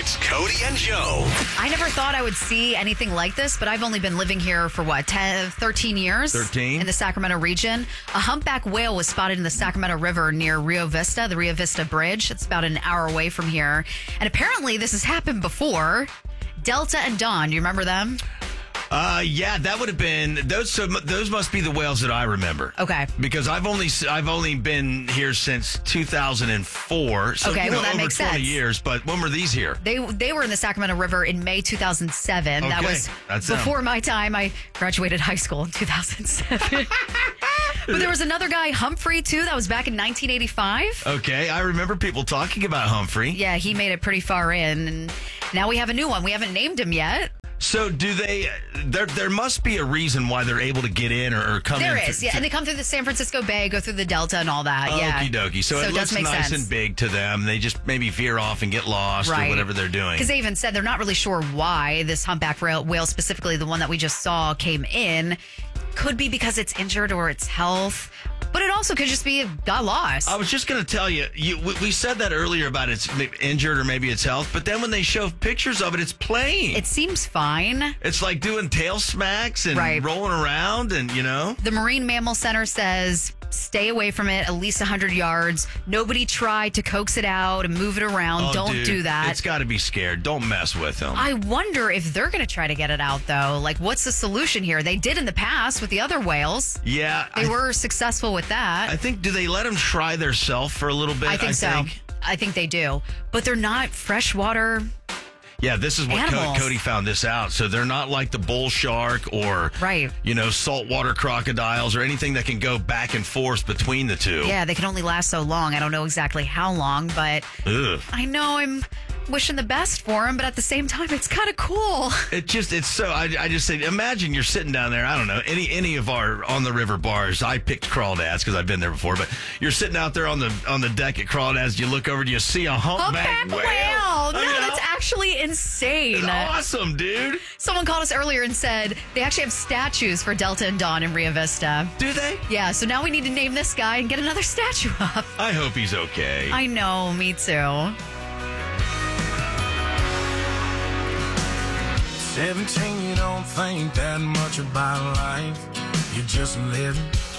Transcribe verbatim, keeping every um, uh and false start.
It's Cody and Joe. I never thought I would see anything like this, but I've only been living here for what, ten, thirteen years? thirteen? In the Sacramento region. A humpback whale was spotted in the Sacramento River near Rio Vista, the Rio Vista Bridge. It's about an hour away from here. And apparently this has happened before. Delta and Dawn, do you remember them? Uh, yeah, that would have been those. So those must be the whales that I remember. Okay. Because I've only I've only been here since two thousand four. So, Okay, you know, well, that over makes twenty sense. years. But when were these here? They they were in the Sacramento River in May two thousand seven. That Okay, was that's them. before my time. I graduated high school in two thousand seven. But there was another guy, Humphrey, too. That was back in nineteen eighty-five. Okay, I remember people talking about Humphrey. Yeah, he made it pretty far in. And now we have a new one. We haven't named him yet. So do they? There there must be a reason why they're able to get in or, or come There in. is, yeah. And they come through the San Francisco Bay, go through the Delta and all that. Yeah. Okie dokie. So, So it it looks does make nice sense. and big to them. They just maybe veer off and get lost or whatever they're doing. Because they even said they're not really sure why this humpback whale, whale, specifically the one that we just saw, came in. Could be because it's injured or its health. But it also could just be it got lost. I was just going to tell you, you, we we said that earlier about it's injured or maybe it's health, but then when they show pictures of it, it's playing. It seems fine. It's like doing tail smacks and Right. rolling around and, you know. The Marine Mammal Center says stay away from it at least one hundred yards. Nobody try to coax it out and move it around. Oh, Don't dude, do that. It's got to be scared. Don't mess with them. I wonder if they're going to try to get it out, though. Like, what's the solution here? They did in the past with the other whales. yeah. They I, were successful with that. I think, do they let them try their self for a little bit? I think so. I think they do. But they're not freshwater. Yeah, this is what Co- Animals. Cody found this out. So they're not like the bull shark or, Right. you know, saltwater crocodiles or anything that can go back and forth between the two. Yeah, they can only last so long. I don't know exactly how long, but Ugh. I know I'm wishing the best for them, but at the same time, it's kind of cool. It just, it's so, I, I just say, imagine you're sitting down there, I don't know, any any of our on the river bars, I picked Crawdads because I've been there before, but you're sitting out there on the on the deck at Crawdads, you look over and you see a humpback, Humpback whale. whale. No, I mean, that's actually insane. it's awesome, dude. Someone called us earlier and said they actually have statues for Delta and Dawn in Rio Vista. Do they? Yeah, so now we need to name this guy and get another statue up. I hope he's okay. I know, me too. seventeen, you don't think that much about life. You're just living.